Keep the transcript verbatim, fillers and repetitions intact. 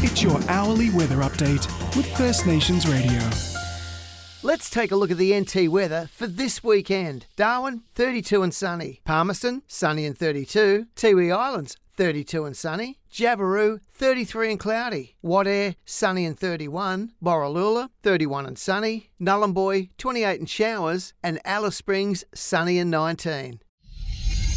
Get your hourly weather update with First Nations Radio. Let's take a look at the N T weather for this weekend. Darwin, thirty-two and sunny. Palmerston, sunny and thirty-two. Tiwi Islands, thirty-two and sunny. Jabiru, thirty-three and cloudy. Wadair, sunny and thirty-one. Borroloola, thirty-one and sunny. Nullumboy, twenty-eight and showers. And Alice Springs, sunny and nineteen.